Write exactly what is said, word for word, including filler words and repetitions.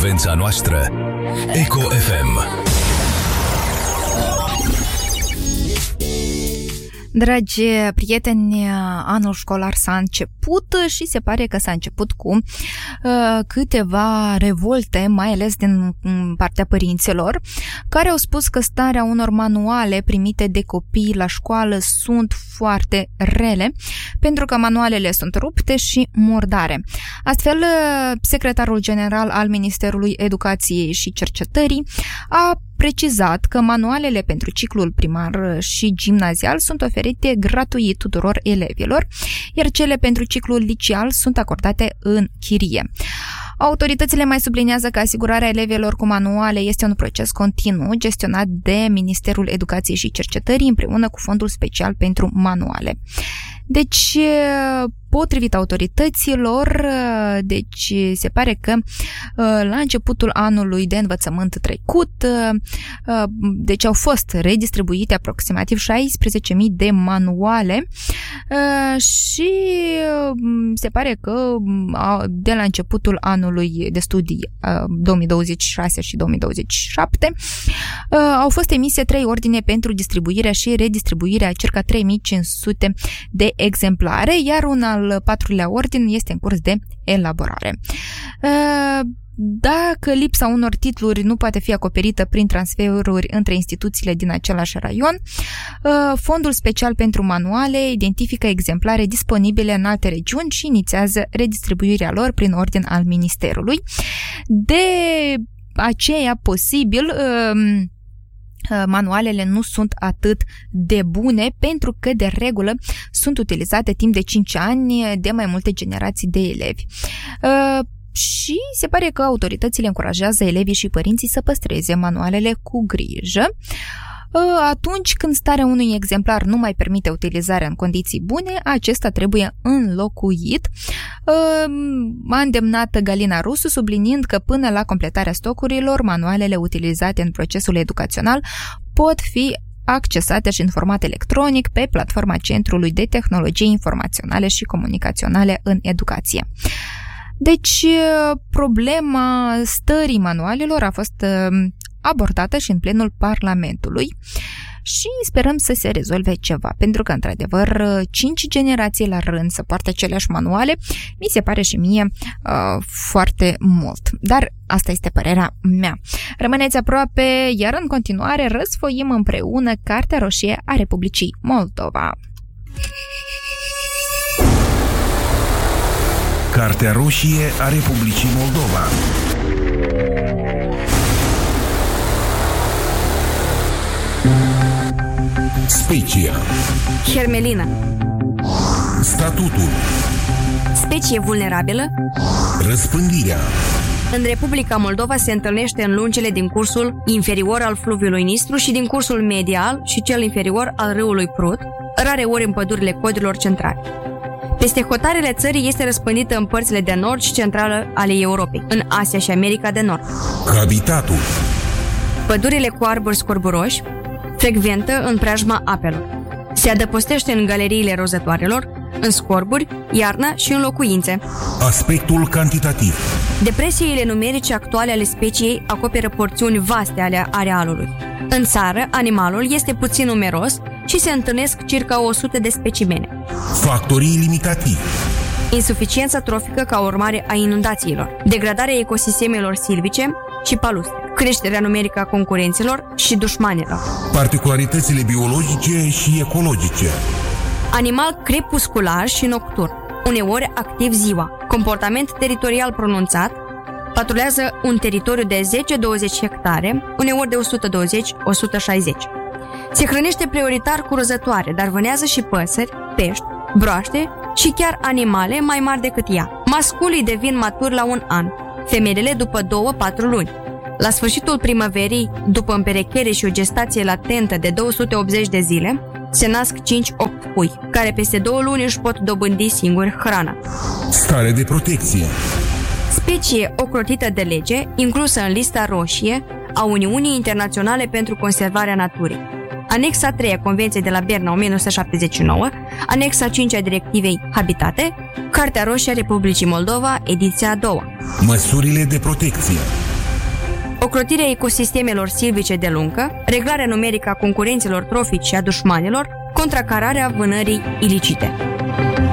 frecvența noastră Eco F M. Dragi prieteni, anul școlar s-a început și se pare că s-a început cu uh, câteva revolte, mai ales din partea părinților, care au spus că starea unor manuale primite de copii la școală sunt foarte rele, pentru că manualele sunt rupte și murdare. Astfel, secretarul general al Ministerului Educației și Cercetării a precizat că manualele pentru ciclul primar și gimnazial sunt oferite gratuit tuturor elevilor, iar cele pentru ciclul liceal sunt acordate în chirie. Autoritățile mai subliniază că asigurarea elevilor cu manuale este un proces continuu gestionat de Ministerul Educației și Cercetării împreună cu Fondul Special pentru Manuale. Deci, potrivit autorităților, deci se pare că la începutul anului de învățământ trecut, deci au fost redistribuite aproximativ șaisprezece mii de manuale și se pare că de la începutul anului de studii două mii douăzeci și șase și două mii douăzeci și șapte au fost emise trei ordine pentru distribuirea și redistribuirea a circa trei mii cinci sute de exemplare, iar un al patrulea ordin este în curs de elaborare. Dacă lipsa unor titluri nu poate fi acoperită prin transferuri între instituțiile din același raion, Fondul Special pentru Manuale identifică exemplare disponibile în alte regiuni și inițiază redistribuirea lor prin ordin al Ministerului. De aceea, posibil, manualele nu sunt atât de bune pentru că, de regulă, sunt utilizate timp de cinci ani de mai multe generații de elevi. Și se pare că autoritățile încurajează elevii și părinții să păstreze manualele cu grijă. Atunci când starea unui exemplar nu mai permite utilizarea în condiții bune, acesta trebuie înlocuit. A îndemnat Galina Rusu, subliniind că până la completarea stocurilor, manualele utilizate în procesul educațional pot fi accesate și în format electronic pe platforma Centrului de Tehnologii Informaționale și Comunicaționale în Educație. Deci, problema stării manualelor a fost abordată și în plenul Parlamentului și sperăm să se rezolve ceva, pentru că, într-adevăr, cinci generații la rând să poartă aceleași manuale, mi se pare și mie uh, foarte mult. Dar asta este părerea mea. Rămâneți aproape, iar în continuare răsfoim împreună Cartea Roșie a Republicii Moldova. Cartea Roșie a Republicii Moldova. Specia. Hermelina. Statutul. Specie vulnerabilă. Răspândirea. În Republica Moldova se întâlnește în lungile din cursul inferior al fluviului Nistru și din cursul medial și cel inferior al râului Prut, rare ori în pădurile codilor centrale. Peste hotarele țării este răspândită în părțile de nord și centrală ale Europei, în Asia și America de Nord. Habitatul. Pădurile cu arbori scorburoși, frecventă în preajma apelor. Se adăpostește în galeriile rozătoarelor, în scorburi, iarna și în locuințe. Aspectul cantitativ. Depresiile numerice actuale ale speciei acoperă porțiuni vaste ale arealului. În țară, animalul este puțin numeros și se întâlnesc circa o sută de specimene. Factorii limitativi. Insuficiența trofică ca urmare a inundațiilor, degradarea ecosistemelor silvice și palustre, creșterea numerică a concurenților și dușmanilor. Particularitățile biologice și ecologice. Animal crepuscular și nocturn, uneori activ ziua, comportament teritorial pronunțat, patrulează un teritoriu de zece-douăzeci hectare, uneori de o sută douăzeci - o sută șaizeci. Se hrănește prioritar cu rozătoare, dar vânează și păsări, pești, broaște și chiar animale mai mari decât ea. Masculii devin maturi la un an, femelele după două-patru luni. La sfârșitul primăverii, după împerechere și o gestație latentă de două sute optzeci de zile, se nasc cinci-opt pui, care peste două luni își pot dobândi singuri hrana. Stare de protecție. Specie ocrotită de lege, inclusă în lista roșie a Uniunii Internaționale pentru Conservarea Naturii. Anexa trei a Convenției de la Berna o mie nouă sute șaptezeci și nouă, Anexa cinci a Directivei Habitate, Cartea Roșie a Republicii Moldova, ediția a doua. Măsurile de protecție. ocrotirea ecosistemelor silvice de lungă, reglarea numerică a concurenților trofici și a dușmanilor, contracararea vânării ilicite.